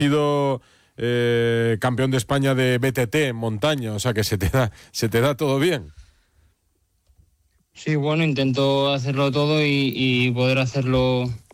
sido campeón de España de BTT en montaña, o sea que se te da todo bien. Sí, bueno, intento hacerlo todo y poder hacerlo